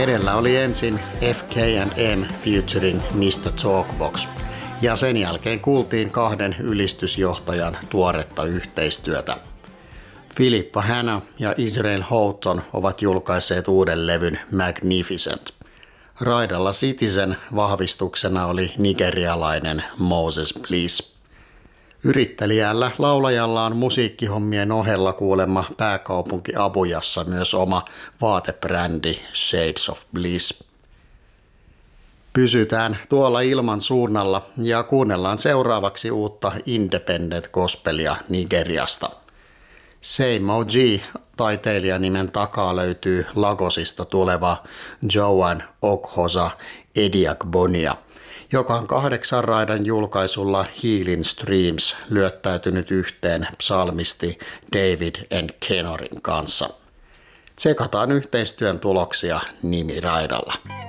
Edellä oli ensin FK&N featuring Mr. Talkbox, ja sen jälkeen kuultiin kahden ylistysjohtajan tuoretta yhteistyötä. Philippa Hanna ja Israel Houghton ovat julkaisseet uuden levyn Magnificent. Raidalla Citizen vahvistuksena oli nigerialainen Moses Bliss. Yrittelijällä laulajalla on musiikkihommien ohella kuulemma pääkaupunki Abujassa myös oma vaatebrändi Shades of Bliss. Pysytään tuolla ilman suunnalla ja kuunnellaan seuraavaksi uutta independent gospelia Nigeriasta. Same OG taiteilijanimen takaa löytyy Lagosista tuleva Joan Okhoza Ediagbonia, joka on 8 raidan julkaisulla Healing Streams lyöttäytynyt yhteen psalmisti David N. Kenorin kanssa. Tsekataan yhteistyön tuloksia nimiraidalla.